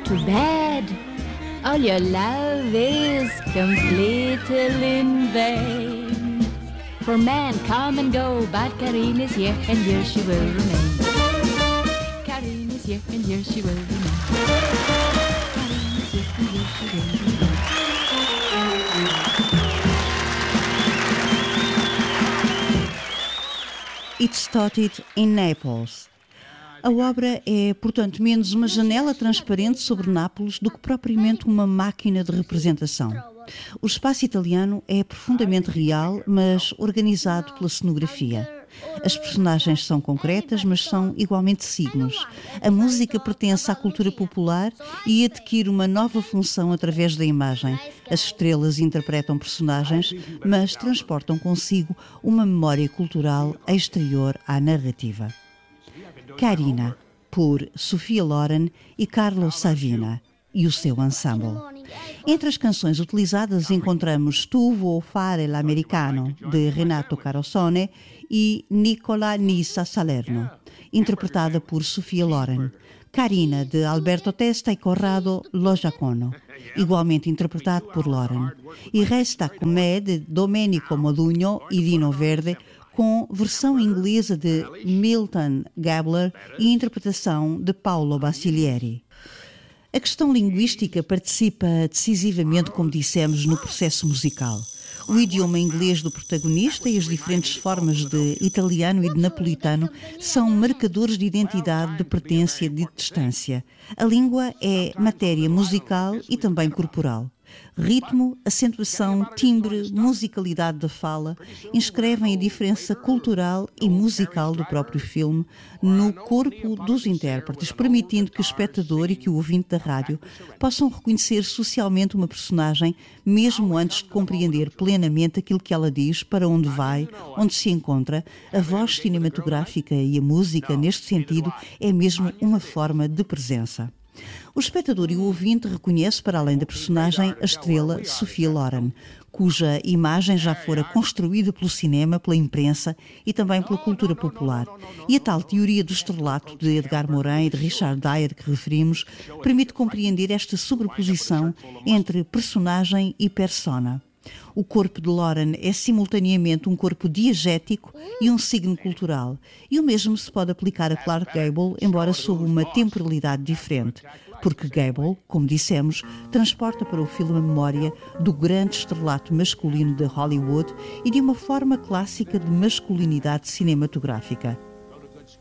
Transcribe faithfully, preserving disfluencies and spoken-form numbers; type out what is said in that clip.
Too bad all your love is completely in vain. For men come and go, but Karine is here, and here she will remain. Karine is here, and here she will remain. Karine is here, and here she will remain. It Started in Naples. A obra é, portanto, menos uma janela transparente sobre Nápoles do que propriamente uma máquina de representação. O espaço italiano é profundamente real, mas organizado pela cenografia. As personagens são concretas, mas são igualmente signos. A música pertence à cultura popular e adquire uma nova função através da imagem. As estrelas interpretam personagens, mas transportam consigo uma memória cultural exterior à narrativa. Carina, por Sophia Loren e Carlo Savina, e o seu ensemble. Entre as canções utilizadas encontramos Tu vuoi fare l'americano, de Renato Carosone, e Nicola Nissa Salerno, interpretada por Sophia Loren. Carina, de Alberto Testa e Corrado Lo Giacono, igualmente interpretado por Loren. E Resta con me, de Domenico Modugno e Dino Verde, com versão inglesa de Milton Gabler e interpretação de Paolo Basilieri. A questão linguística participa decisivamente, como dissemos, no processo musical. O idioma inglês do protagonista e as diferentes formas de italiano e de napolitano são marcadores de identidade, de pertença e de distância. A língua é matéria musical e também corporal. Ritmo, acentuação, timbre, musicalidade da fala inscrevem a diferença cultural e musical do próprio filme no corpo dos intérpretes, permitindo que o espectador e que o ouvinte da rádio possam reconhecer socialmente uma personagem, mesmo antes de compreender plenamente aquilo que ela diz, para onde vai, onde se encontra. A voz cinematográfica e a música, neste sentido, é mesmo uma forma de presença. O espectador e o ouvinte reconhece, para além da personagem, a estrela Sophia Loren, cuja imagem já fora construída pelo cinema, pela imprensa e também pela cultura popular. E a tal teoria do estrelato de Edgar Morin e de Richard Dyer que referimos permite compreender esta sobreposição entre personagem e persona. O corpo de Loren é simultaneamente um corpo diegético e um signo cultural. E o mesmo se pode aplicar a Clark Gable, embora sob uma temporalidade diferente. Porque Gable, como dissemos, transporta para o filme a memória do grande estrelato masculino de Hollywood e de uma forma clássica de masculinidade cinematográfica.